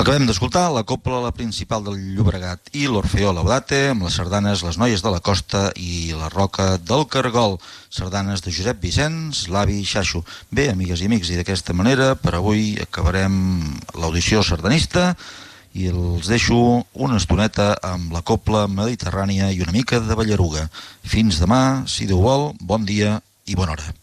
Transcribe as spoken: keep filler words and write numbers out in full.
Acabem d'escoltar la copla La Principal del Llobregat i l'Orfeó Laudate amb les sardanes Les Noies de la Costa i la Roca del Cargol, sardanes de Josep Vicenç, l'avi Xaxo. Bé, amigues i amics, i d'aquesta manera per avui acabarem l'audició sardanista i els deixo una estoneta amb la copla mediterrània i una mica de ballaruga. Fins demà, si Déu vol, bon dia i bona hora.